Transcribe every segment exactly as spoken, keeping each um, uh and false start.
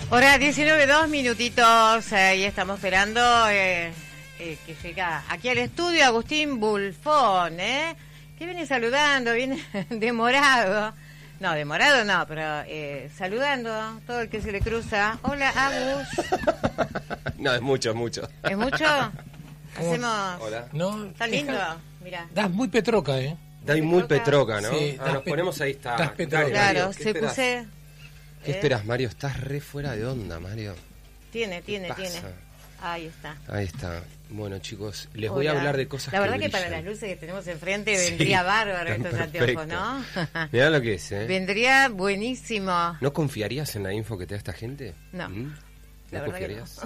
Hora diecinueve, dos minutitos, eh, y estamos esperando eh, eh, que llega aquí al estudio Agustín Bulfón, ¿eh? Que viene saludando, viene demorado. No, demorado no, pero eh, saludando a todo el que se le cruza. Hola, Agus. No, es mucho, es mucho. ¿Es mucho? Hacemos... Hola. No, Está lindo, mira. das muy petroca, ¿eh? Da muy petroca, ¿no? Sí, ah, nos pe- ponemos ahí, está. estás petroca. Dale, Claro, Mario, ¿qué se esperás? puse... ¿Qué ¿eh? esperas, Mario? Estás re fuera de onda, Mario. Tiene, tiene, pasa? tiene. Ahí está. Ahí está. Bueno, chicos, les voy a Hola. hablar de cosas La verdad que que para brillan. las luces que tenemos enfrente Sí, vendría bárbaro están estos anteojos, perfectos. ¿no? Mirá lo que es, ¿eh? Vendría buenísimo. ¿No confiarías en la info que te da esta gente? No. ¿Mm? La ¿No verdad que confiarías?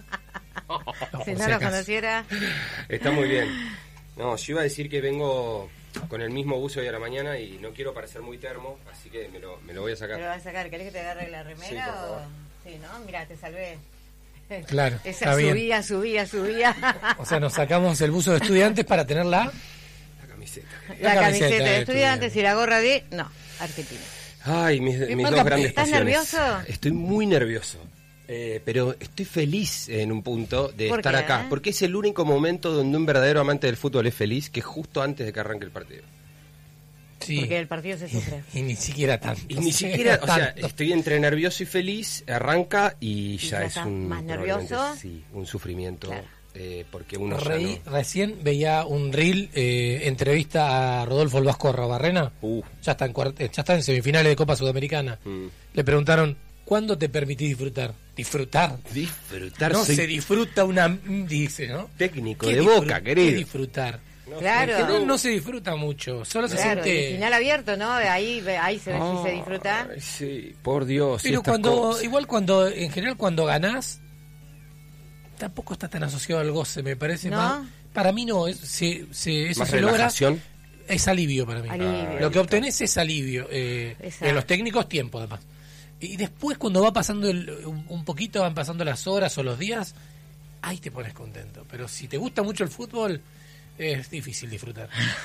No, Si por no si lo acaso. conociera... Está muy bien. No, yo iba a decir que vengo con el mismo buzo hoy a la mañana y no quiero parecer muy termo, así que me lo, me lo voy a ¿Te lo sacar. vas a sacar? ¿Querés que te agarre la remera? Sí, por favor. o... sí, ¿no? Mira, te salvé. Claro, Esa está bien. subía, subía, subía. O sea, nos sacamos el buzo de estudiantes para tener la... La camiseta. La, La camiseta, camiseta de de estudiantes estudiantes. y la gorra de... No, Argentina. Ay, mis, mis marca- dos grandes ¿Estás pasiones. nervioso? Estoy muy nervioso. Eh, pero estoy feliz en un punto de ¿Por estar qué, acá, eh? porque es el único momento donde un verdadero amante del fútbol es feliz, que es justo antes de que arranque el partido. Sí. Porque el partido se sufre. Y ni siquiera tanto. Y ni o sea, siquiera, o sea, tanto. estoy entre nervioso y feliz, arranca y, ¿Y ya ya es estás un más probablemente nervioso? sí, un sufrimiento, Claro. eh, porque uno Reí- ya Recién veía un reel, eh, entrevista a Rodolfo El Vasco Arrobarrena. no. Uh, Ya está en cuart- eh, ya está en semifinales de Copa Sudamericana. mm. Le preguntaron, ¿cuándo te permitís disfrutar? Disfrutar. Disfrutar, No soy se disfruta una... Dice, ¿no? técnico ¿Qué de disfrut- Boca, qué querido. disfrutar? No Claro. sé, En general no- no se disfruta mucho, solo se Claro, siente... y final abierto, ¿no? Ahí, ahí se, sí se disfruta. Ay, sí, por Dios. Pero estas cuando, cosas. igual cuando, en general cuando ganás, tampoco está tan asociado al goce, me parece ¿No? más. Para mí no, es, se, se- eso Más se logra, relajación. es alivio para mí. Alivio. Lo que obtenés es alivio. Eh, Exacto. en los técnicos tiempo además. Y después cuando va pasando el- un, un poquito, van pasando las horas o los días, ahí te pones contento. Pero si te gusta mucho el fútbol, es difícil disfrutar.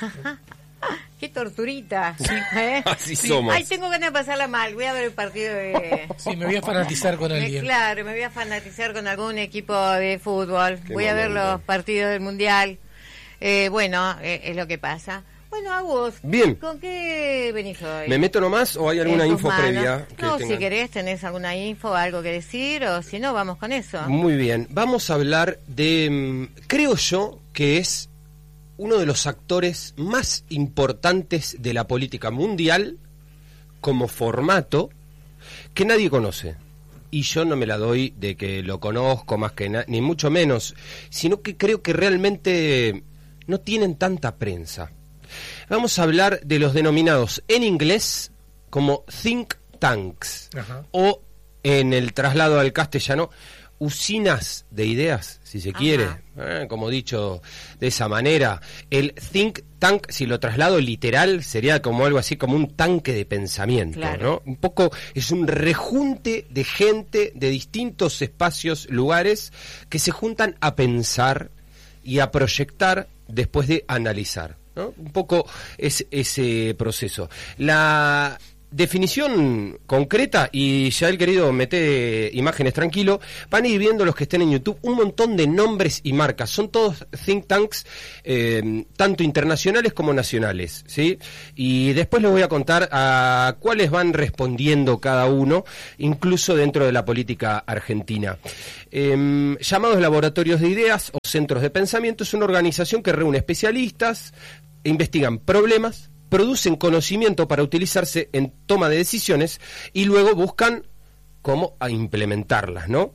Qué torturita. ¿eh? Así somos. Ay, tengo ganas de pasarla mal. Voy a ver el partido de... Sí, me voy a fanatizar con Me- alguien. claro, me voy a fanatizar con algún equipo de fútbol. Qué Voy a ver momento. los partidos del Mundial. Eh, bueno, eh, es lo que pasa. Bueno, Agus, Bien. ¿con qué venís hoy? ¿Me meto nomás o hay alguna En tus info manos. previa? que No, si tengan? querés, tenés alguna info, algo que decir, o si no, vamos con eso. Muy bien, vamos a hablar de, mm, creo yo, que es uno de los actores más importantes de la política mundial como formato que nadie conoce. Y yo no me la doy de que lo conozco más que nada, ni mucho menos, sino que creo que realmente no tienen tanta prensa. Vamos a hablar de los denominados en inglés como think tanks, Ajá. o en el traslado al castellano, usinas de ideas, si se Ajá. quiere, eh, como dicho de esa manera. El think tank, si lo traslado literal, sería como algo así como un tanque de pensamiento, Claro. ¿no? Un poco es un rejunte de gente de distintos espacios, lugares, que se juntan a pensar y a proyectar después de analizar, ¿no? Un poco es ese proceso. La definición concreta, y ya el querido mete imágenes tranquilo, van a ir viendo los que estén en YouTube un montón de nombres y marcas. Son todos think tanks, eh, tanto internacionales como nacionales, ¿sí? Y después les voy a contar a cuáles van respondiendo cada uno, incluso dentro de la política argentina. Eh, llamados laboratorios de ideas o centros de pensamiento, es una organización que reúne especialistas, investigan problemas, producen conocimiento para utilizarse en toma de decisiones y luego buscan cómo a implementarlas, ¿no?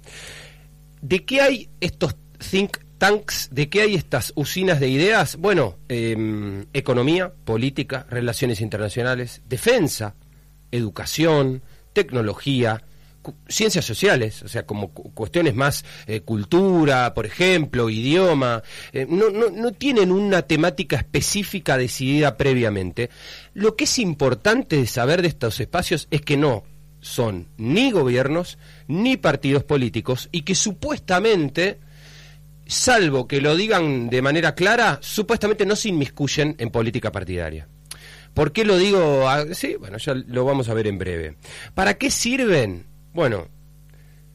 ¿De qué hay estos think tanks? ¿De qué hay estas usinas de ideas? Bueno, eh, economía, política, relaciones internacionales, defensa, educación, tecnología, cu- ciencias sociales, o sea, como cu- cuestiones más eh, cultura, por ejemplo, idioma, eh, no, no, no tienen una temática específica decidida previamente. Lo que es importante de saber de estos espacios es que no son ni gobiernos ni partidos políticos y que supuestamente, salvo que lo digan de manera clara, supuestamente no se inmiscuyen en política partidaria. ¿Por qué lo digo? Ah, sí, bueno, ya lo vamos a ver en breve. ¿Para qué sirven? Bueno,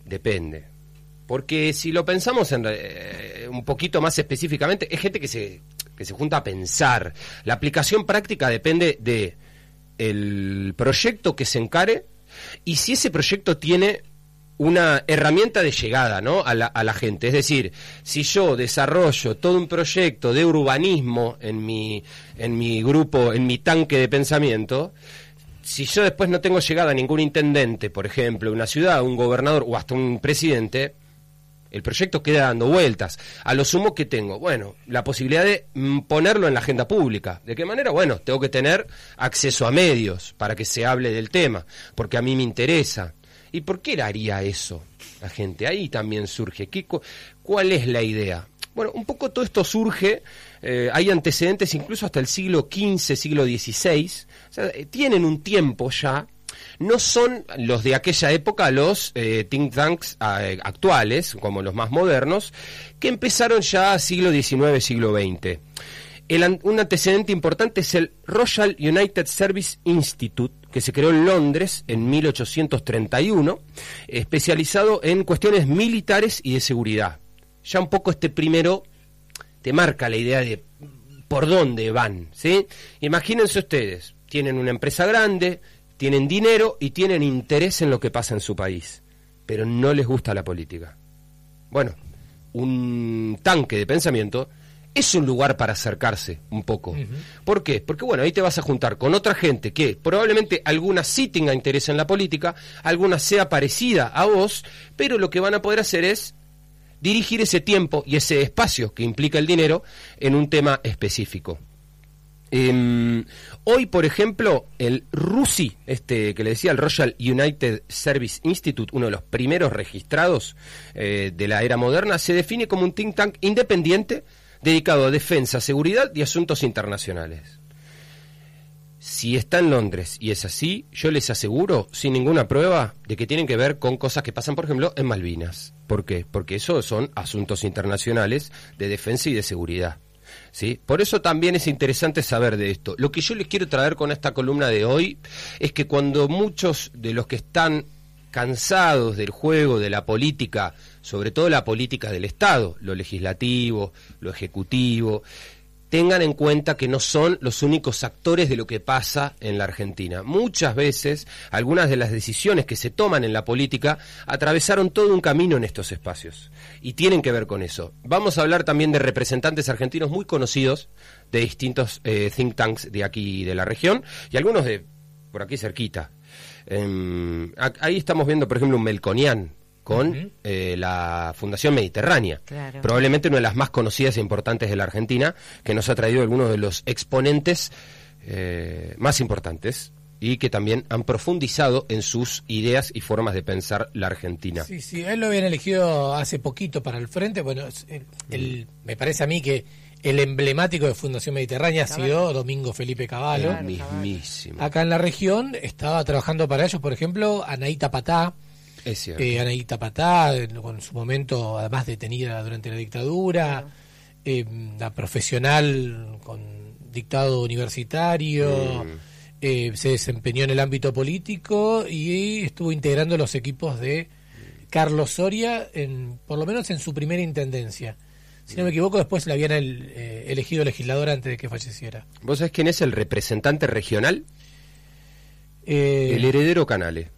depende. Porque si lo pensamos en, eh, un poquito más específicamente, es gente que se, que se junta a pensar. La aplicación práctica depende de el proyecto que se encare y si ese proyecto tiene una herramienta de llegada, ¿no?, a la, a la gente. Es decir, si yo desarrollo todo un proyecto de urbanismo en mi, en mi grupo, en mi tanque de pensamiento, si yo después no tengo llegada a ningún intendente, por ejemplo, una ciudad, un gobernador o hasta un presidente, el proyecto queda dando vueltas. A lo sumo que tengo, bueno, la posibilidad de mm, ponerlo en la agenda pública. ¿De qué manera? Bueno, tengo que tener acceso a medios para que se hable del tema, porque a mí me interesa. ¿Y por qué haría eso la gente? Ahí también surge. ¿Qué, ¿Cuál es la idea? Bueno, un poco todo esto surge, eh, hay antecedentes incluso hasta el siglo quince, siglo dieciséis, o sea, eh, tienen un tiempo ya, no son los de aquella época los eh, think tanks eh, actuales, como los más modernos, que empezaron ya siglo diecinueve, siglo veinte. El, un antecedente importante es el Royal United Service Institute, que se creó en Londres en mil ochocientos treinta y uno, especializado en cuestiones militares y de seguridad. Ya un poco este primero te marca la idea de por dónde van, ¿sí? Imagínense ustedes, tienen una empresa grande, tienen dinero y tienen interés en lo que pasa en su país, pero no les gusta la política. Bueno, un tanque de pensamiento es un lugar para acercarse un poco. Uh-huh. ¿Por qué? Porque bueno, ahí te vas a juntar con otra gente que probablemente alguna sí tenga interés en la política, alguna sea parecida a vos, pero lo que van a poder hacer es dirigir ese tiempo y ese espacio que implica el dinero en un tema específico. Eh, hoy, por ejemplo, el R U S I, este que le decía, el Royal United Service Institute, uno de los primeros registrados eh, de la era moderna, se define como un think tank independiente dedicado a defensa, seguridad y asuntos internacionales. Si está en Londres y es así, yo les aseguro, sin ninguna prueba, de que tienen que ver con cosas que pasan, por ejemplo, en Malvinas. ¿Por qué? Porque eso son asuntos internacionales de defensa y de seguridad, ¿sí? Por eso también es interesante saber de esto. Lo que yo les quiero traer con esta columna de hoy es que cuando muchos de los que están cansados del juego, de la política, sobre todo la política del Estado, lo legislativo, lo ejecutivo, tengan en cuenta que no son los únicos actores de lo que pasa en la Argentina. Muchas veces, algunas de las decisiones que se toman en la política atravesaron todo un camino en estos espacios y tienen que ver con eso. Vamos a hablar también de representantes argentinos muy conocidos de distintos eh, think tanks de aquí de la región y algunos de por aquí cerquita. Eh, ahí estamos viendo, por ejemplo, un Melconian con uh-huh. eh, la Fundación Mediterránea, claro. Probablemente una de las más conocidas e importantes de la Argentina, que nos ha traído algunos de los exponentes eh, más importantes y que también han profundizado en sus ideas y formas de pensar la Argentina. Sí, sí, él lo habían elegido hace poquito para el frente. Bueno, el, el, me parece a mí que el emblemático de Fundación Mediterránea ha sido Domingo Felipe Cavallo. El mismísimo. Acá en la región estaba trabajando para ellos, por ejemplo, Anaíta Patá. Es cierto. Eh, Anaíta Patá, con su momento además detenida durante la dictadura, uh-huh. eh, la profesional con dictado universitario, mm. eh, se desempeñó en el ámbito político y estuvo integrando los equipos de Carlos Soria, en, por lo menos en su primera intendencia. Si no me equivoco, después la habían el, eh, elegido legisladora antes de que falleciera. ¿Vos sabés quién es el representante regional? Eh, el heredero Canale.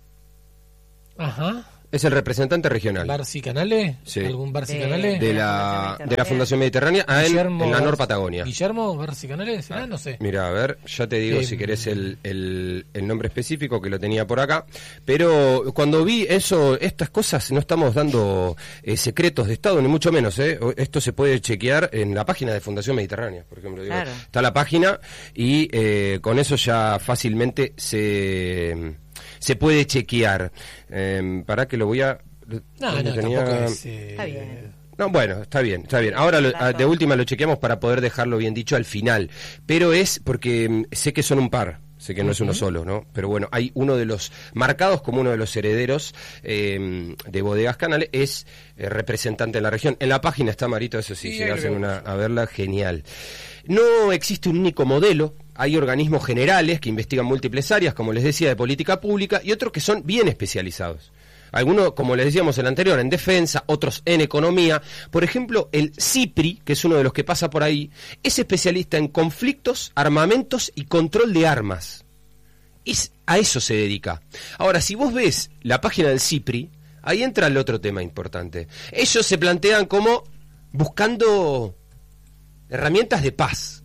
Ajá. Es el representante regional. ¿Barci Canale? Sí. ¿Algún Barci de, Canale? De la, de la Fundación Mediterránea a él, en la Nor Patagonia. ¿Guillermo Barci Canale? ¿Será? Ah, no sé. Mira, a ver, ya te digo eh, si querés el, el, el nombre específico, que lo tenía por acá. Pero cuando vi eso, estas cosas, no estamos dando eh, secretos de Estado, ni mucho menos. Eh. Esto se puede chequear en la página de Fundación Mediterránea, por ejemplo. Digo, claro. Está la página y eh, con eso ya fácilmente se... se puede chequear. Eh, para que lo voy a... No, no, tenía... tampoco es... Eh... Está bien. No, bueno, está bien, está bien. Ahora lo, de última lo chequeamos para poder dejarlo bien dicho al final. Pero es porque sé que son un par, sé que no uh-huh. es uno solo, ¿no? Pero bueno, hay uno de los marcados como uno de los herederos eh, de Bodegas Canale, es eh, representante de la región. En la página está, Marito, eso sí, sí llegas en una, a verla, genial. No existe un único modelo. Hay organismos generales que investigan múltiples áreas, como les decía, de política pública, y otros que son bien especializados. Algunos, como les decíamos en el anterior, en defensa, otros en economía. Por ejemplo, el CIPRI, que es uno de los que pasa por ahí, es especialista en conflictos, armamentos y control de armas. Es, a eso se dedica. Ahora, si vos ves la página del CIPRI, ahí entra el otro tema importante. Ellos se plantean como buscando herramientas de paz.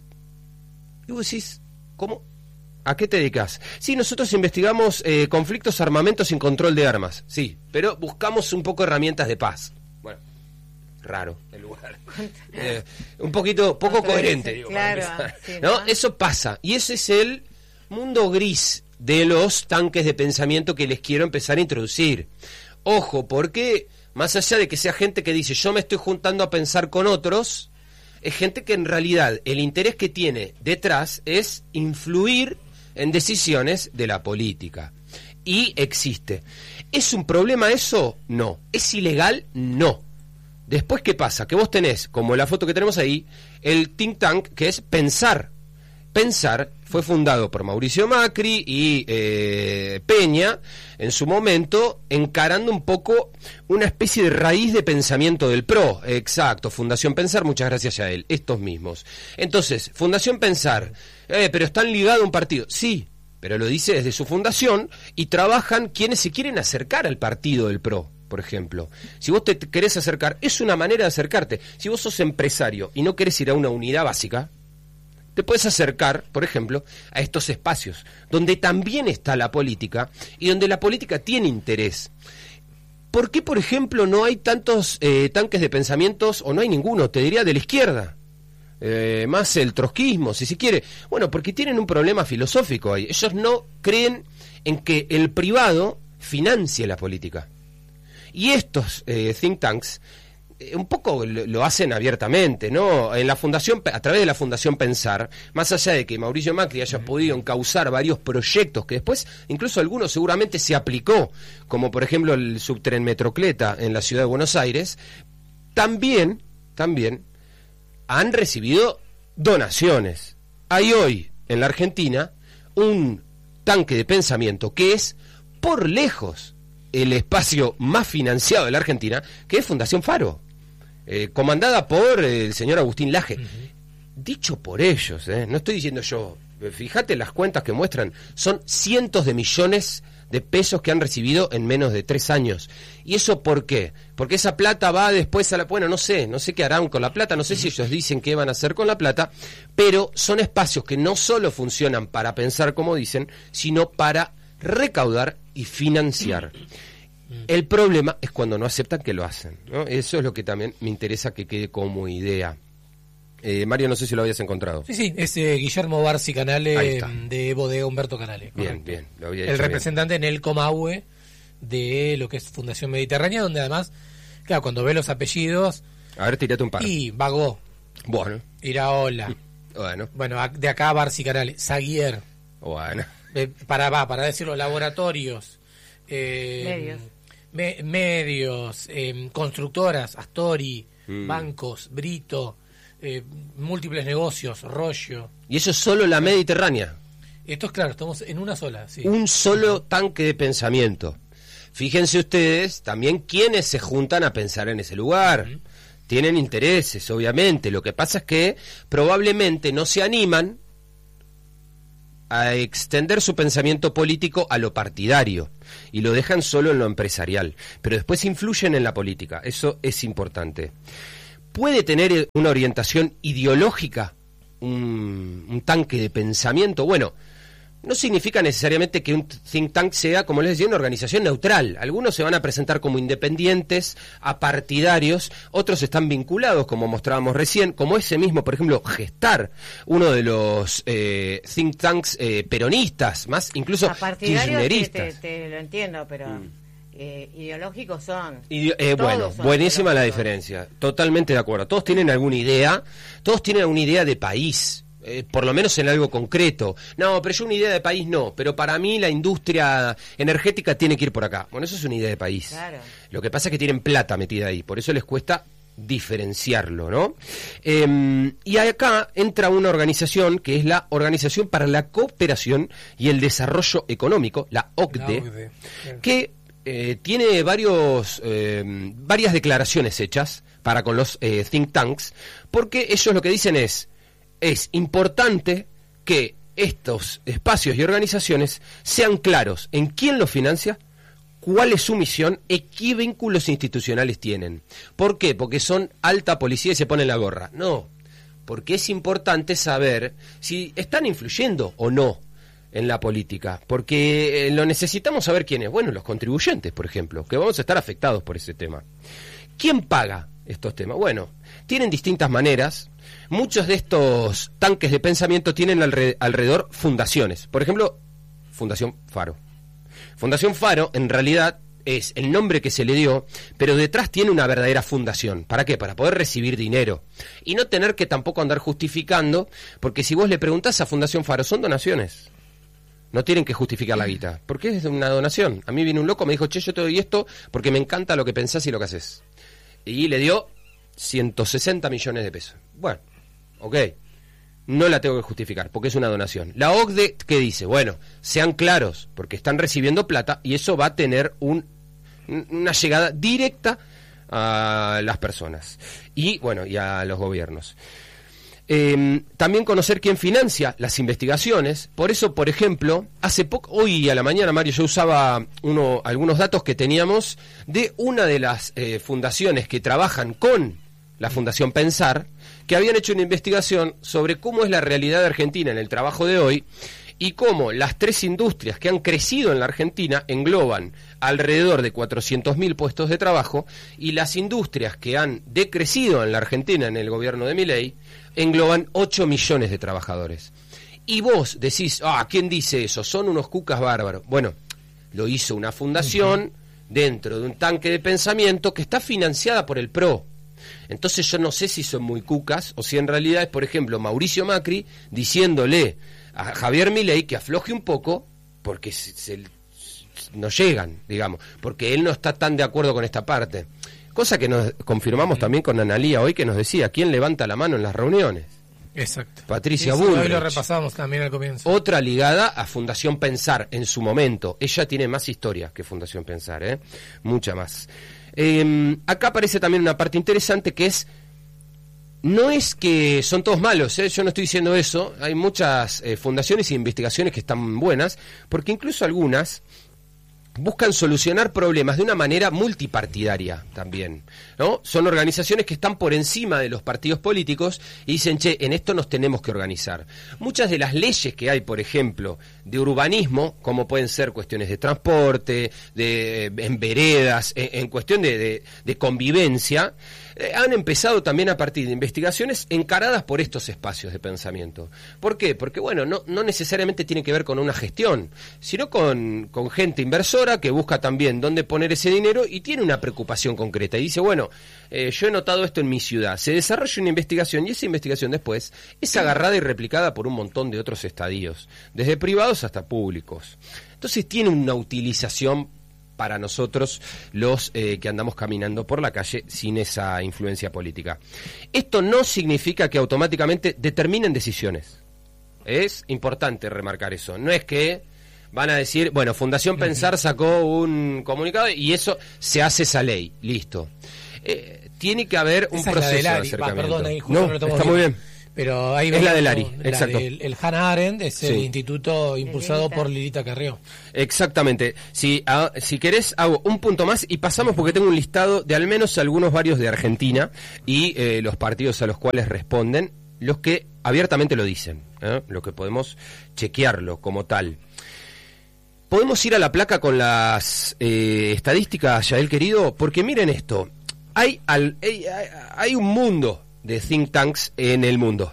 Y vos decís, ¿cómo? ¿A qué te dedicas? Sí, nosotros investigamos eh, conflictos, armamentos y control de armas. Sí, pero buscamos un poco herramientas de paz. Bueno, raro el lugar. Eh, un poquito, poco coherente, digo. Claro, sí, ¿no? ¿no? Eso pasa. Y ese es el mundo gris de los tanques de pensamiento que les quiero empezar a introducir. Ojo, porque más allá de que sea gente que dice yo me estoy juntando a pensar con otros, es gente que en realidad el interés que tiene detrás es influir en decisiones de la política. Y existe. ¿Es un problema eso? No. ¿Es ilegal? No. Después, ¿qué pasa? Que vos tenés, como la foto que tenemos ahí, el think tank que es Pensar. Pensar fue fundado por Mauricio Macri y eh, Peña, en su momento, encarando un poco una especie de raíz de pensamiento del P R O. Exacto, Fundación Pensar, muchas gracias a él, estos mismos. Entonces, Fundación Pensar, eh, pero están ligados a un partido. Sí, pero lo dice desde su fundación y trabajan quienes se quieren acercar al partido del P R O. Por ejemplo, si vos te querés acercar, es una manera de acercarte. Si vos sos empresario y no querés ir a una unidad básica, te puedes acercar, por ejemplo, a estos espacios, donde también está la política y donde la política tiene interés. ¿Por qué, por ejemplo, no hay tantos eh, tanques de pensamientos, o no hay ninguno, te diría, de la izquierda? Eh, más el trotskismo, si se quiere. Bueno, porque tienen un problema filosófico ahí. Ellos no creen en que el privado financie la política. Y estos eh, think tanks un poco lo hacen abiertamente, ¿no? En la fundación, a través de la Fundación Pensar, más allá de que Mauricio Macri haya podido encauzar varios proyectos que después, incluso algunos seguramente se aplicó, como por ejemplo el subtren Metrocleta en la ciudad de Buenos Aires, también, también han recibido donaciones. Hay hoy en la Argentina un tanque de pensamiento que es por lejos el espacio más financiado de la Argentina, que es Fundación Faro. Eh, comandada por eh, el señor Agustín Laje. Uh-huh. Dicho por ellos, eh, no estoy diciendo yo, fíjate las cuentas que muestran, son cientos de millones de pesos que han recibido en menos de tres años. ¿Y eso por qué? Porque esa plata va después a la... Bueno, no sé, no sé qué harán con la plata, no sé si ellos dicen qué van a hacer con la plata, pero son espacios que no solo funcionan para pensar como dicen, sino para recaudar y financiar. El problema es cuando no aceptan que lo hacen, ¿no? Eso es lo que también me interesa que quede como idea. Eh, Mario, no sé si lo habías encontrado. Sí, sí, es eh, Guillermo Barci Canale, de Bodega Humberto Canale. Bien, bien. Lo había el representante bien. En el Comahue de lo que es Fundación Mediterránea, donde además, claro, cuando ve los apellidos... A ver, tirate un par. Y Bagó. Bueno. Iraola. Bueno. Bueno, de acá Barci Canale. Zaguier. Bueno. Eh, para, va, para decirlo, laboratorios. Eh, medios. Me, medios, eh, constructoras, Astori, mm. bancos, Brito, eh, múltiples negocios, Rollo. Y eso es solo la Mediterránea. Esto es claro, estamos en una sola. Sí. Un solo tanque de pensamiento. Fíjense ustedes también quiénes se juntan a pensar en ese lugar. Mm. Tienen intereses, obviamente. Lo que pasa es que probablemente no se animan a extender su pensamiento político a lo partidario y lo dejan solo en lo empresarial, pero después influyen en la política. Eso es importante. ¿Puede tener una orientación ideológica un, un tanque de pensamiento? Bueno, no significa necesariamente que un think tank sea, como les decía, una organización neutral. Algunos se van a presentar como independientes, apartidarios, otros están vinculados, como mostrábamos recién, como ese mismo, por ejemplo, Gestar, uno de los eh, think tanks eh, peronistas, más incluso kirchneristas. Te, te, te lo entiendo, pero mm. eh, ideológicos son. Ide- eh, bueno, son buenísima la diferencia, totalmente de acuerdo. Todos tienen alguna idea, todos tienen alguna idea de país. Eh, por lo menos en algo concreto. No, pero yo una idea de país no, pero para mí la industria energética tiene que ir por acá. Bueno, eso es una idea de país. Claro. Lo que pasa es que tienen plata metida ahí, por eso les cuesta diferenciarlo, ¿no? Eh, y acá entra una organización que es la Organización para la Cooperación y el Desarrollo Económico, la O C D E, que eh, tiene varios, eh, varias declaraciones hechas para con los eh, think tanks, porque ellos lo que dicen es, es importante que estos espacios y organizaciones sean claros en quién los financia, cuál es su misión y qué vínculos institucionales tienen. ¿Por qué? Porque son alta policía y se ponen la gorra. No, porque es importante saber si están influyendo o no en la política, porque eh, lo necesitamos saber quiénes. Bueno, los contribuyentes, por ejemplo, que vamos a estar afectados por ese tema. ¿Quién paga estos temas? Bueno, tienen distintas maneras. Muchos de estos tanques de pensamiento tienen alre- alrededor fundaciones. Por ejemplo, Fundación Faro. Fundación Faro, en realidad, es el nombre que se le dio, pero detrás tiene una verdadera fundación. ¿Para qué? Para poder recibir dinero. Y no tener que tampoco andar justificando, porque si vos le preguntás a Fundación Faro, son donaciones. No tienen que justificar la guita, porque es una donación. A mí viene un loco, me dijo, che, yo te doy esto porque me encanta lo que pensás y lo que haces. Y le dio ciento sesenta millones de pesos. Bueno, ok. No la tengo que justificar, porque es una donación. La O C D E, ¿qué dice? Bueno, sean claros, porque están recibiendo plata y eso va a tener un, una llegada directa a las personas. Y, bueno, y a los gobiernos. Eh, también conocer quién financia las investigaciones. Por eso, por ejemplo, hace poco, hoy a la mañana, Mario, yo usaba uno, algunos datos que teníamos de una de las eh, fundaciones que trabajan con la Fundación Pensar, que habían hecho una investigación sobre cómo es la realidad de Argentina en el trabajo de hoy y cómo las tres industrias que han crecido en la Argentina engloban alrededor de cuatrocientos mil puestos de trabajo y las industrias que han decrecido en la Argentina en el gobierno de Milei engloban ocho millones de trabajadores. Y vos decís, ah, ¿quién dice eso? Son unos cucas bárbaros. Bueno, lo hizo una fundación uh-huh. dentro de un tanque de pensamiento que está financiada por el P R O. Entonces yo no sé si son muy cucas o si en realidad es, por ejemplo, Mauricio Macri diciéndole a Javier Milei que afloje un poco porque se, se, no llegan, digamos, porque él no está tan de acuerdo con esta parte. Cosa que nos confirmamos también con Analía hoy, que nos decía, ¿quién levanta la mano en las reuniones? Exacto. Patricia sí, Bullrich. Hoy lo repasamos también al comienzo. Otra ligada a Fundación Pensar en su momento. Ella tiene más historia que Fundación Pensar, ¿eh? Mucha más. Eh, acá aparece también una parte interesante que es, no es que son todos malos, ¿eh? Yo no estoy diciendo eso, hay muchas eh, fundaciones e investigaciones que están buenas, porque incluso algunas buscan solucionar problemas de una manera multipartidaria también, ¿no? Son organizaciones que están por encima de los partidos políticos y dicen, che, en esto nos tenemos que organizar. Muchas de las leyes que hay, por ejemplo, de urbanismo, como pueden ser cuestiones de transporte, de en veredas, en, en cuestión de, de, de convivencia, eh, han empezado también a partir de investigaciones encaradas por estos espacios de pensamiento. ¿Por qué? Porque, bueno, no, no necesariamente tiene que ver con una gestión, sino con, con gente inversora que busca también dónde poner ese dinero y tiene una preocupación concreta y dice, bueno, eh, yo he notado esto en mi ciudad, se desarrolla una investigación y esa investigación después es agarrada y replicada por un montón de otros estadios, desde privados hasta públicos. Entonces tiene una utilización para nosotros los eh, que andamos caminando por la calle sin esa influencia política. Esto no significa que automáticamente determinen decisiones. Es importante remarcar eso. No es que van a decir, bueno, Fundación Pensar sacó un comunicado y eso se hace esa ley, listo. Eh, tiene que haber un esa proceso es la de, de acercamiento. Va, perdón, ahí justo no, no lo está muy bien. Pero ahí es la del Ari, la exacto. Del, el Hannah Arendt es el sí. instituto impulsado Lilita. por Lilita Carrió. Exactamente. Si, a, si querés, hago un punto más y pasamos porque tengo un listado de al menos algunos varios de Argentina y eh, los partidos a los cuales responden, los que abiertamente lo dicen, ¿eh? Lo que podemos chequearlo como tal. Podemos ir a la placa con las eh, estadísticas, Yael querido, porque miren esto, hay, al, hay, hay un mundo de think tanks en el mundo.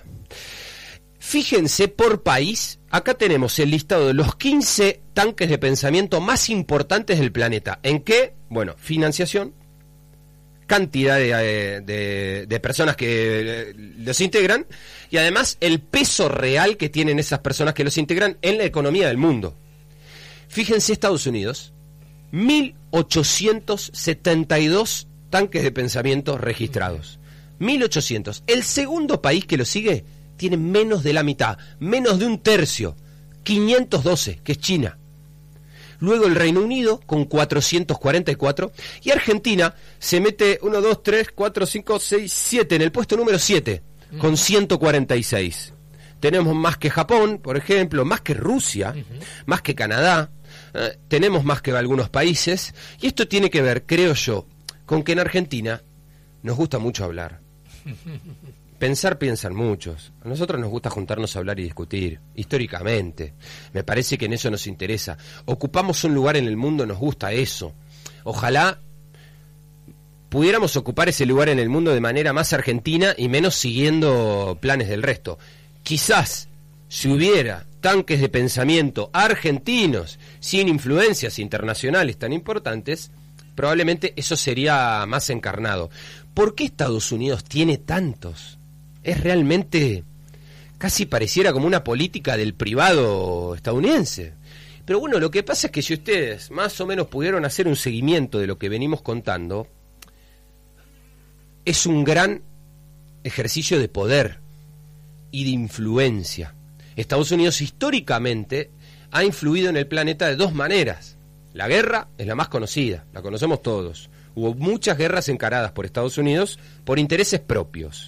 Fíjense por país, acá tenemos el listado de los quince tanques de pensamiento más importantes del planeta. ¿En qué? Bueno, financiación, cantidad de, de, de personas que los integran y además el peso real que tienen esas personas que los integran en la economía del mundo. Fíjense Estados Unidos, mil ochocientos setenta y dos tanques de pensamiento registrados. mil ochocientos. El segundo país que lo sigue tiene menos de la mitad, menos de un tercio, quinientos doce, que es China. luego el Reino Unido con cuatrocientos cuarenta y cuatro y Argentina se mete uno, dos, tres, cuatro, cinco, seis, siete en el puesto número siete uh-huh. con ciento cuarenta y seis. Tenemos más que Japón, por ejemplo, más que Rusia, uh-huh. más que Canadá, eh, tenemos más que algunos países, y esto tiene que ver, creo yo, con que en Argentina nos gusta mucho hablar. Pensar piensan muchos. A nosotros nos gusta juntarnos a hablar y discutir, históricamente. Me parece que en eso nos interesa. Ocupamos un lugar en el mundo, nos gusta eso. Ojalá pudiéramos ocupar ese lugar en el mundo de manera más argentina y menos siguiendo planes del resto. Quizás, si hubiera tanques de pensamiento argentinos, sin influencias internacionales tan importantes, probablemente eso sería más encarnado. ¿Por qué Estados Unidos tiene tantos? Es realmente, casi pareciera como una política del privado estadounidense. Pero bueno, lo que pasa es que si ustedes más o menos pudieron hacer un seguimiento de lo que venimos contando, es un gran ejercicio de poder y de influencia. Estados Unidos históricamente ha influido en el planeta de dos maneras. La guerra es la más conocida, la conocemos todos. Hubo muchas guerras encaradas por Estados Unidos por intereses propios,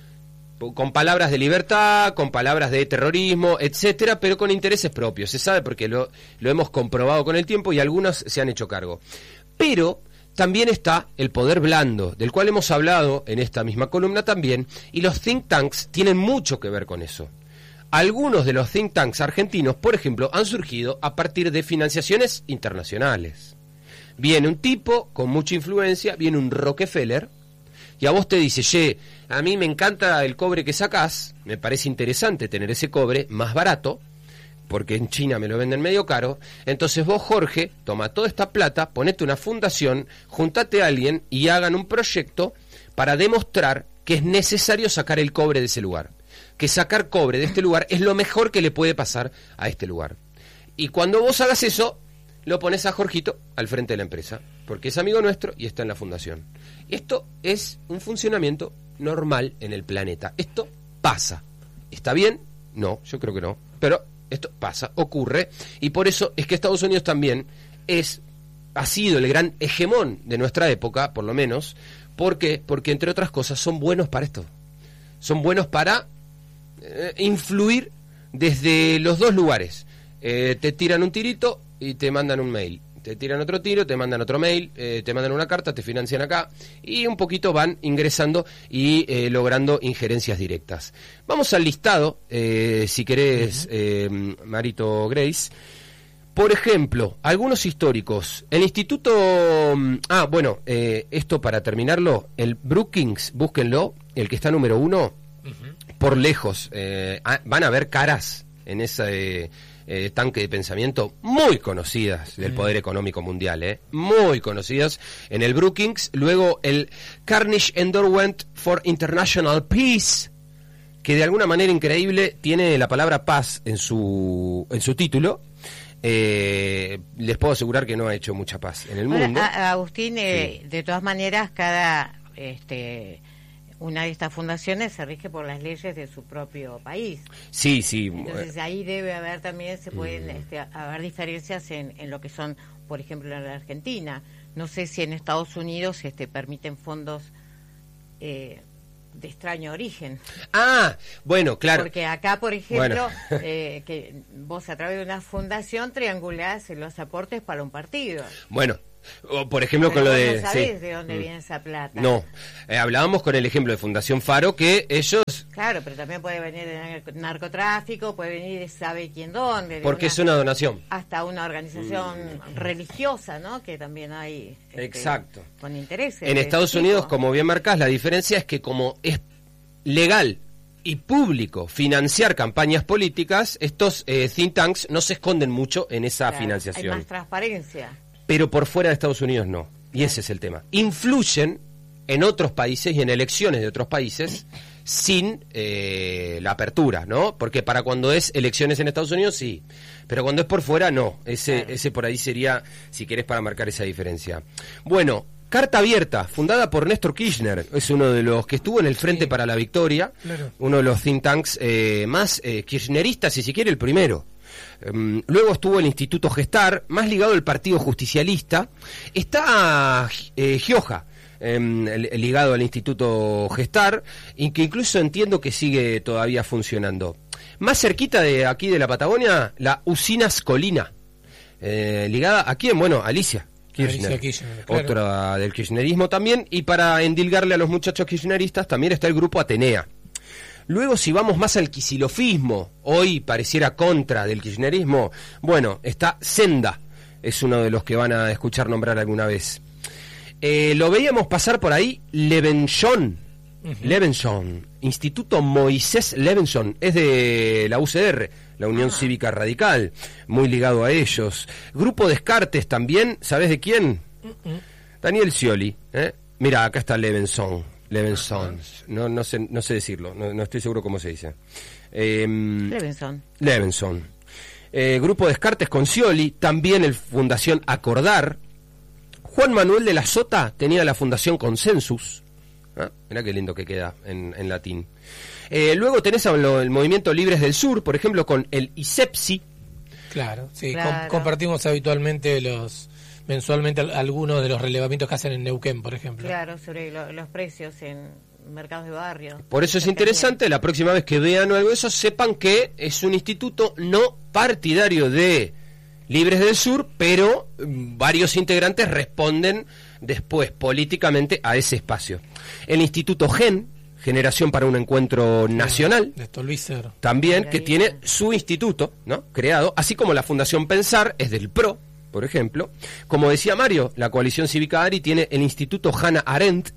con palabras de libertad, con palabras de terrorismo, etcétera, pero con intereses propios. Se sabe porque lo, lo hemos comprobado con el tiempo y algunos se han hecho cargo. Pero también está el poder blando, del cual hemos hablado en esta misma columna también, y los think tanks tienen mucho que ver con eso. Algunos de los think tanks argentinos, por ejemplo, han surgido a partir de financiaciones internacionales. Viene un tipo con mucha influencia, viene un Rockefeller, y a vos te dice, che, a mí me encanta el cobre que sacás, me parece interesante tener ese cobre más barato, porque en China me lo venden medio caro, entonces vos, Jorge, toma toda esta plata, ponete una fundación, juntate a alguien y hagan un proyecto para demostrar que es necesario sacar el cobre de ese lugar, que sacar cobre de este lugar es lo mejor que le puede pasar a este lugar. Y cuando vos hagas eso, lo pones a Jorgito al frente de la empresa, porque es amigo nuestro y está en la fundación. Esto es un funcionamiento normal en el planeta. Esto pasa. ¿Está bien? No, yo creo que no. Pero esto pasa, ocurre, y por eso es que Estados Unidos también es, ha sido el gran hegemón de nuestra época, por lo menos. ¿Por qué? Porque, entre otras cosas, son buenos para esto. Son buenos para eh, influir desde los dos lugares. Eh, te tiran un tirito y te mandan un mail. Te tiran otro tiro, te mandan otro mail, eh, te mandan una carta, te financian acá, y un poquito van ingresando y eh, logrando injerencias directas. Vamos al listado, eh, si querés, eh, Marito Grace. Por ejemplo, algunos históricos. El Instituto... Ah, bueno, eh, esto para terminarlo, el Brookings, búsquenlo, el que está número uno, uh-huh. por lejos. Eh, ah, van a ver caras en ese... Eh, Eh, tanque de pensamiento muy conocidas del poder económico mundial, eh, muy conocidas en el Brookings. Luego el Carnegie Endowment for International Peace, que de alguna manera increíble tiene la palabra paz en su en su título. Eh, les puedo asegurar que no ha hecho mucha paz en el Ahora, mundo. A, Agustín, eh, sí. de todas maneras, cada este una de estas fundaciones se rige por las leyes de su propio país. Sí, sí. Entonces ahí debe haber también, se pueden mm. este, haber diferencias en, en lo que son, por ejemplo, en la Argentina. No sé si en Estados Unidos este, permiten fondos eh, de extraño origen. Ah, bueno, claro. Porque acá, por ejemplo, bueno. eh, que vos a través de una fundación triangulás los aportes para un partido. Bueno. O por ejemplo, pero con lo de... no sabés sí. de dónde mm. viene esa plata. No, eh, hablábamos con el ejemplo de Fundación Faro, que ellos... Claro, pero también puede venir de narcotráfico, puede venir de sabe quién dónde. Porque una, es una donación. Hasta una organización mm. religiosa, ¿no? Que también hay... Este, exacto. Con intereses. En Estados Unidos, como bien marcás, la diferencia es que como es legal y público financiar campañas políticas, estos eh, think tanks no se esconden mucho en esa claro, financiación. Hay más transparencia. Pero por fuera de Estados Unidos no. Y claro. ese es el tema. Influyen en otros países y en elecciones de otros países sin eh, la apertura, ¿no? Porque para cuando es elecciones en Estados Unidos, sí. Pero cuando es por fuera, no. Ese, claro. ese por ahí sería, si querés, para marcar esa diferencia. Bueno, Carta Abierta, fundada por Néstor Kirchner. Es uno de los que estuvo en el Frente sí. para la Victoria. Claro. Uno de los think tanks eh, más eh, kirchneristas, si se quiere, el primero. Um, luego estuvo el Instituto Gestar, más ligado al Partido Justicialista. Está eh, Gioja, eh, ligado al Instituto Gestar, y que incluso entiendo que sigue todavía funcionando. Más cerquita de aquí de la Patagonia, la Usinas Colina, eh, ligada a quién, bueno, Alicia Kirchner, Alicia Kirchner, claro. Otra del kirchnerismo también, y para endilgarle a los muchachos kirchneristas también está el grupo Atenea. Luego, si vamos más al quisilofismo, hoy pareciera contra del kirchnerismo, bueno, está Senda, es uno de los que van a escuchar nombrar alguna vez. Eh, lo veíamos pasar por ahí, Levenson, Uh-huh. Levenson, Instituto Moisés Levenson, es de la U C R, la Unión ah. Cívica Radical, muy ligado a ellos. Grupo Descartes también, ¿sabes de quién? Uh-uh. Daniel Scioli, ¿eh? Mira, acá está Levenson, Levenson, no, no, sé, no sé decirlo, no, no estoy seguro cómo se dice. Eh, Levenson. Levenson. Eh, Grupo Descartes con Scioli, también el Fundación Acordar. Juan Manuel de la Sota tenía la Fundación Consensus. ¿Ah? Mirá qué lindo que queda en, en latín. Eh, luego tenés a lo, el Movimiento Libres del Sur, por ejemplo, con el ISEPSI. Claro, sí, claro. Com- compartimos habitualmente los mensualmente algunos de los relevamientos que hacen en Neuquén, por ejemplo. Claro, sobre lo, los precios en mercados de barrio. Por eso es interesante, la próxima vez que vean algo de eso, sepan que es un instituto no partidario de Libres del Sur, pero mm, varios integrantes responden después políticamente a ese espacio. El Instituto GEN, Generación para un Encuentro Nacional, de Stolbizer, también, que tiene su instituto, ¿no?, creado, así como la Fundación Pensar, es del PRO, por ejemplo. Como decía Mario, la Coalición Cívica ARI tiene el Instituto Hannah Arendt,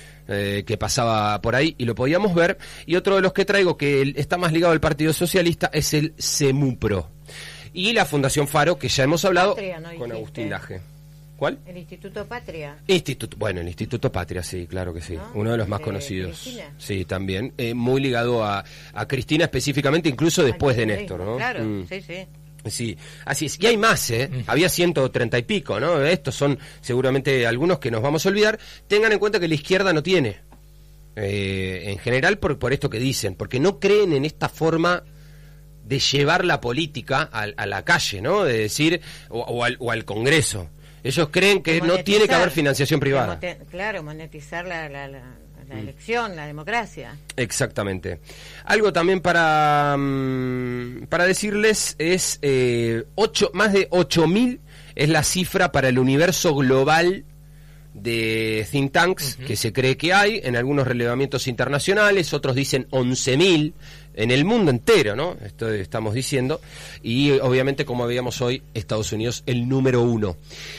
eh, que pasaba por ahí y lo podíamos ver, y otro de los que traigo que está más ligado al Partido Socialista es el CEMUPRO. Y la Fundación Faro, que ya hemos hablado, Patria, ¿no? con Agustín Laje. ¿Cuál? El Instituto Patria. Instituto, bueno, el Instituto Patria, sí, claro que sí. ¿No? Uno de los más de conocidos. Cristina. Sí, también. Eh, muy ligado a, a Cristina específicamente, incluso después de Néstor, ¿no? Claro, Mm. sí, sí. Sí, así es. Y hay más, ¿eh? Mm. Había ciento treinta y pico, ¿no? Estos son seguramente algunos que nos vamos a olvidar. Tengan en cuenta que la izquierda no tiene. Eh, en general, por, por esto que dicen, porque no creen en esta forma de llevar la política a, a la calle, ¿no? De decir, o, o, al, o al Congreso. Ellos creen que no tiene que haber financiación privada. Mote, claro, monetizar la, la, la, la mm. elección, la democracia. Exactamente. Algo también para, um, para decirles es eh, ocho, más de ocho mil es la cifra para el universo global de think tanks uh-huh. que se cree que hay en algunos relevamientos internacionales, otros dicen once mil en el mundo entero, ¿no? Esto estamos diciendo, y obviamente, como veíamos hoy, Estados Unidos el número uno.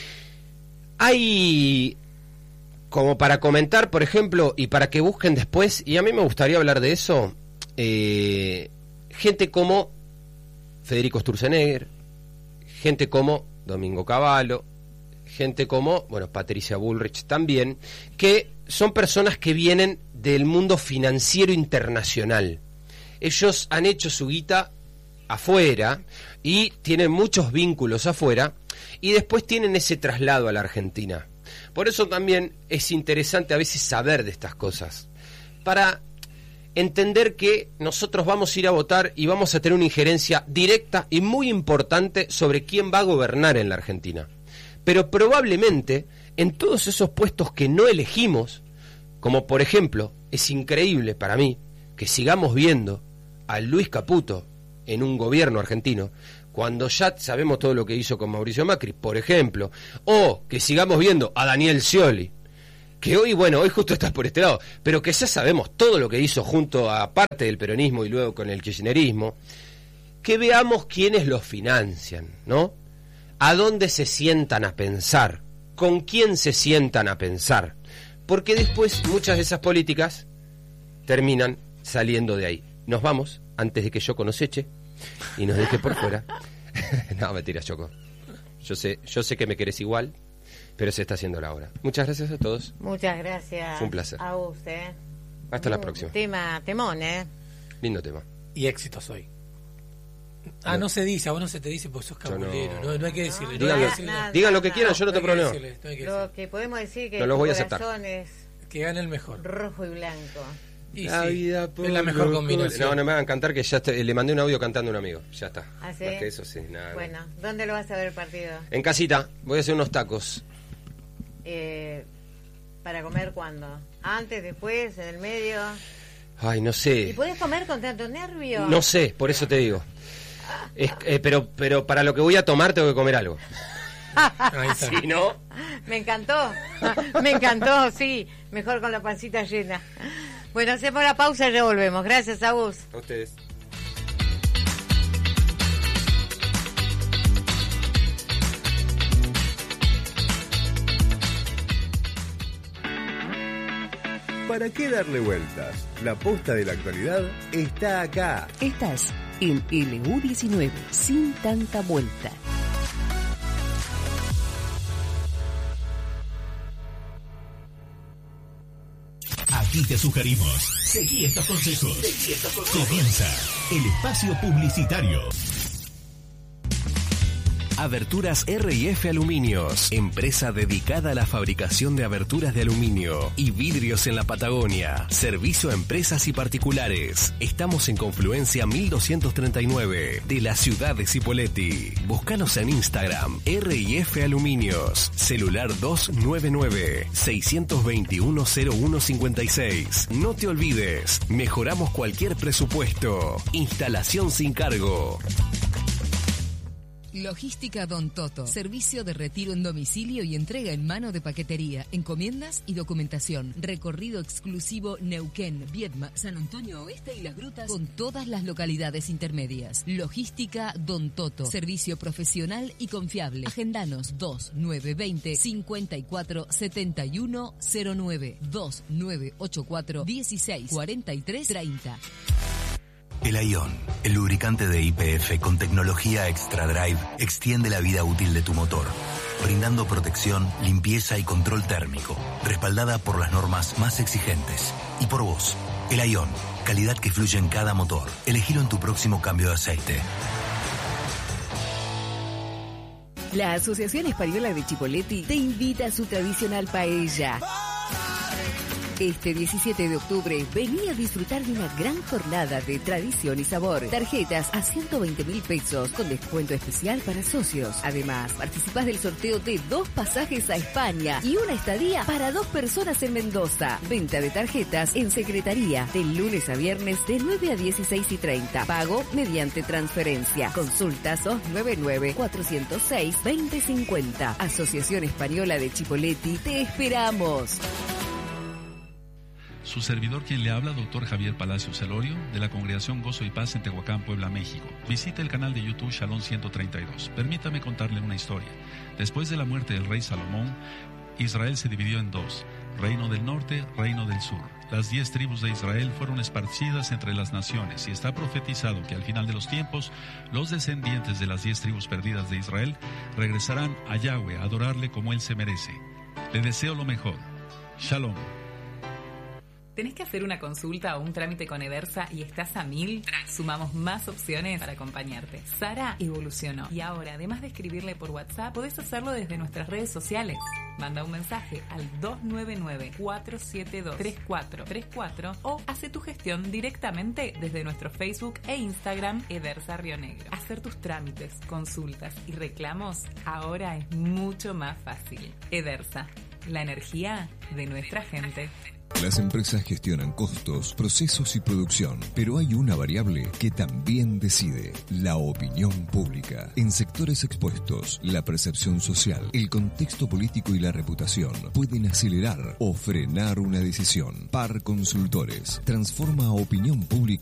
Hay, como para comentar, por ejemplo, y para que busquen después, y a mí me gustaría hablar de eso, eh, gente como Federico Sturzenegger, gente como Domingo Cavallo, gente como, bueno, Patricia Bullrich también, que son personas que vienen del mundo financiero internacional. Ellos han hecho su guita afuera y tienen muchos vínculos afuera y después tienen ese traslado a la Argentina. Por eso también es interesante a veces saber de estas cosas, para entender que nosotros vamos a ir a votar y vamos a tener una injerencia directa y muy importante sobre quién va a gobernar en la Argentina. Pero probablemente en todos esos puestos que no elegimos, como por ejemplo, es increíble para mí que sigamos viendo a Luis Caputo en un gobierno argentino, cuando ya sabemos todo lo que hizo con Mauricio Macri, por ejemplo, o que sigamos viendo a Daniel Scioli, que hoy, bueno, hoy justo está por este lado, pero que ya sabemos todo lo que hizo junto a parte del peronismo y luego con el kirchnerismo, que veamos quiénes los financian, ¿no? ¿A dónde se sientan a pensar? ¿Con quién se sientan a pensar? Porque después muchas de esas políticas terminan saliendo de ahí. Nos vamos, antes de que Yoko nos eche y nos deje por fuera. No, mentira, Yoko. Yo sé, yo sé que me querés igual, pero se está haciendo la hora. Muchas gracias a todos. Muchas gracias. Fue un placer. A usted. Hasta un la próxima. Tema, temón, ¿eh? Lindo tema. Y éxitos hoy. Ah, no, no se dice, a vos no se te dice porque sos cabulero, no, no, no hay que decirle. Digan, no lo, decirle. nada, digan lo que nada, quieran, yo no no tengo problema. Decirle, no hay que Lo decirle. que podemos decir que no los voy a aceptar. corazón es que gane el mejor. rojo y blanco. Y la sí, vida es la mejor loco. combinación. No, no me hagan cantar que ya estoy- le mandé un audio cantando a un amigo. Ya está. ¿Ah, sí? Más que eso, sí. Nada, Bueno, nada. ¿dónde lo vas a ver el partido? En casita, voy a hacer unos tacos. Eh, ¿Para comer cuándo? ¿Antes, después, en el medio? Ay, no ¿Y sé. podés comer con tanto nervio? No sé, por eso te digo. Es- eh, pero, pero para lo que voy a tomar tengo que comer algo. Ahí está. Si no, Me encantó, me encantó, sí, mejor con la pancita llena. Bueno, hacemos la pausa y ya volvemos. Gracias, Agus. a ustedes. ¿Para qué darle vueltas? La posta de la actualidad está acá. Estás en L U diecinueve, sin tanta vuelta. Aquí te sugerimos. Seguí estos consejos. Comienza el espacio publicitario. Aberturas R y F Aluminios, empresa dedicada a la fabricación de aberturas de aluminio y vidrios en la Patagonia. Servicio a empresas y particulares. Estamos en Confluencia mil doscientos treinta y nueve de la ciudad de Cipolletti. Búscanos en Instagram, R y F Aluminios. Celular dos nueve nueve, seis dos uno, cero uno cinco seis. No te olvides, mejoramos cualquier presupuesto. Instalación sin cargo. Logística Don Toto. Servicio de retiro en domicilio y entrega en mano de paquetería, encomiendas y documentación. Recorrido exclusivo Neuquén, Viedma, San Antonio Oeste y Las Grutas con todas las localidades intermedias. Logística Don Toto. Servicio profesional y confiable. Agendanos dos nueve dos cero, cinco cuatro siete uno cero nueve dos nueve ocho cuatro uno seis cuatro tres tres cero. El Ion, el lubricante de Y P F con tecnología Extra Drive, extiende la vida útil de tu motor, brindando protección, limpieza y control térmico, respaldada por las normas más exigentes. Y por vos, el Ion, calidad que fluye en cada motor. Elegilo en tu próximo cambio de aceite. La Asociación Española de Chipolletti te invita a su tradicional paella. Este diecisiete de octubre, vení a disfrutar de una gran jornada de tradición y sabor. Tarjetas a ciento veinte mil pesos con descuento especial para socios. Además, participás del sorteo de dos pasajes a España y una estadía para dos personas en Mendoza. Venta de tarjetas en secretaría de lunes a viernes de nueve a dieciséis y treinta. Pago mediante transferencia. Consulta dos nueve nueve, cuatro cero seis, dos cero cinco cero. Asociación Española de Chipolletti, te esperamos. Su servidor quien le habla, doctor Javier Palacios Celorio, de la Congregación Gozo y Paz en Tehuacán, Puebla, México. Visita el canal de YouTube Shalom ciento treinta y dos. Permítame contarle una historia. Después de la muerte del rey Salomón, Israel se dividió en dos, reino del norte, reino del sur. Las diez tribus de Israel fueron esparcidas entre las naciones y está profetizado que al final de los tiempos, los descendientes de las diez tribus perdidas de Israel regresarán a Yahweh a adorarle como él se merece. Le deseo lo mejor. Shalom. ¿Tenés que hacer una consulta o un trámite con Edersa y estás a mil? Sumamos más opciones para acompañarte. Sara evolucionó y ahora, además de escribirle por WhatsApp, podés hacerlo desde nuestras redes sociales. Manda un mensaje al dos nueve nueve, cuatro siete dos, tres cuatro tres cuatro o hace tu gestión directamente desde nuestro Facebook e Instagram Edersa Río Negro. Hacer tus trámites, consultas y reclamos ahora es mucho más fácil. Edersa, la energía de nuestra gente. Las empresas gestionan costos, procesos y producción, pero hay una variable que también decide: la opinión pública. En sectores expuestos, la percepción social, el contexto político y la reputación pueden acelerar o frenar una decisión. Par Consultores transforma a opinión pública